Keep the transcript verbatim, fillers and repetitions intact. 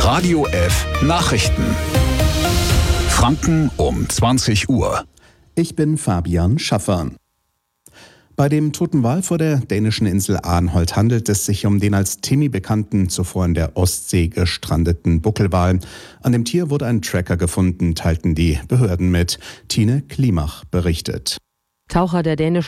Radio F Nachrichten. Franken um zwanzig Uhr. Ich bin Fabian Schaffer. Bei dem toten Wal vor der dänischen Insel Arnholt handelt es sich um den als Timmy bekannten, zuvor in der Ostsee gestrandeten Buckelwal. An dem Tier wurde ein Tracker gefunden, teilten die Behörden mit. Tine Klimach berichtet. Taucher der dänischen